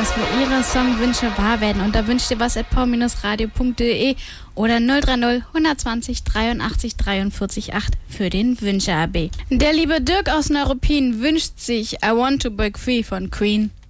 aus, wo Ihre Songwünsche wahr werden. Und da wünscht ihr was at power-radio.de oder 030 120 83 43 8 für den Wünsche-AB. Der liebe Dirk aus Neuruppin wünscht sich I Want to Break Free von Queen.